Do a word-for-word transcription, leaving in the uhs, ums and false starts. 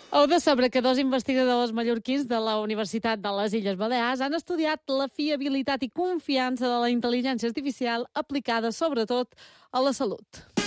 Heu de saber que dos investigadors mallorquins de la Universitat de les Illes Balears han estudiat la fiabilitat i confiança de la intel·ligència artificial aplicada sobretot a la salut.